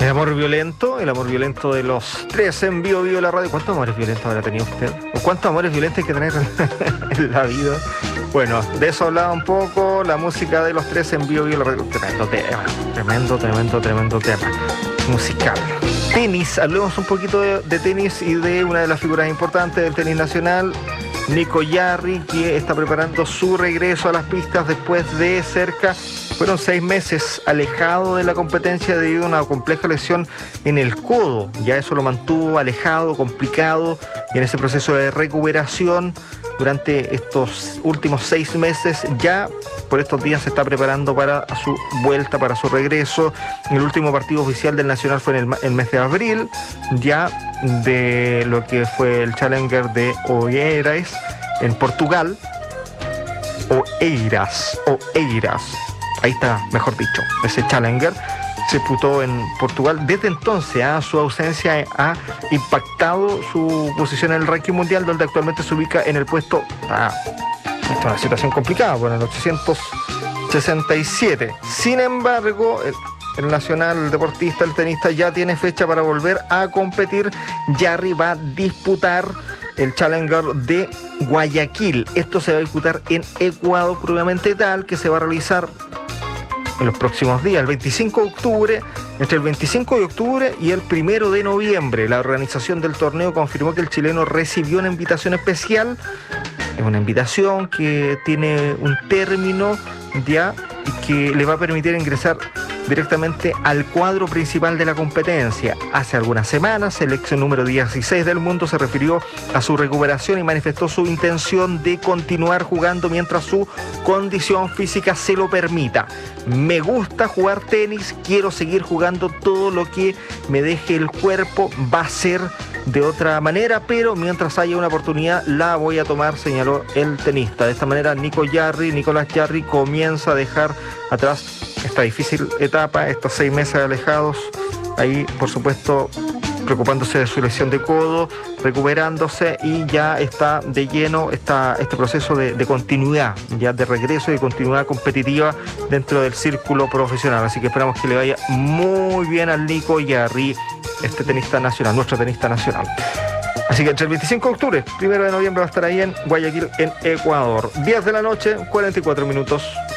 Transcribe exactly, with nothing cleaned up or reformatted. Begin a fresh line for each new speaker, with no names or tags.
El amor violento, el amor violento de los tres en Bio Bio la radio. ¿Cuántos amores violentos habrá tenido usted? ¿O cuántos amores violentos hay que tener en la vida? Bueno, de eso hablaba un poco la música de los tres en Bio Bio la radio. Tremendo tema, tremendo, tremendo, tremendo tema musical. Tenis, hablemos un poquito de, de tenis y de una de las figuras importantes del tenis nacional, Nico Yarri, que está preparando su regreso a las pistas después de cerca, fueron seis meses alejado de la competencia debido a una compleja lesión en el codo. Ya eso lo mantuvo alejado, complicado, y en ese proceso de recuperación durante estos últimos seis meses, ya por estos días se está preparando para su vuelta, para su regreso. El último partido oficial del Nacional fue en el, el mes de abril, ya de lo que fue el Challenger de Oeiras en Portugal. Oeiras, Oeiras, ahí está, mejor dicho, ese Challenger se disputó en Portugal. Desde entonces, ¿eh? su ausencia ha impactado su posición en el ranking mundial, donde actualmente se ubica en el puesto, ah, esta es una situación complicada, bueno, en el ochocientos sesenta y siete. Sin embargo, el, el nacional, el deportista, el tenista, ya tiene fecha para volver a competir. Yarri va a disputar el Challenger de Guayaquil. Esto se va a disputar en Ecuador, propiamente tal, que se va a realizar en los próximos días, el veinticinco de octubre, entre el veinticinco de octubre y el primero de noviembre. La organización del torneo confirmó que el chileno recibió una invitación especial. Es una invitación que tiene un término ya y que le va a permitir ingresar directamente al cuadro principal de la competencia. Hace algunas semanas, el ex número dieciséis del mundo se refirió a su recuperación y manifestó su intención de continuar jugando mientras su condición física se lo permita. Me gusta jugar tenis, quiero seguir jugando todo lo que me deje el cuerpo, va a ser de otra manera, pero mientras haya una oportunidad la voy a tomar, señaló el tenista. De esta manera, Nico Yarri, Nicolás Yarri, comienza a dejar atrás esta difícil etapa, estos seis meses alejados, ahí por supuesto preocupándose de su lesión de codo, recuperándose, y ya está de lleno esta, este proceso de, de continuidad, ya de regreso y de continuidad competitiva dentro del círculo profesional. Así que esperamos que le vaya muy bien al Nico Yarri, este tenista nacional, nuestro tenista nacional. Así que entre el veinticinco de octubre, primero de noviembre va a estar ahí en Guayaquil, en Ecuador. diez de la noche, cuarenta y cuatro minutos.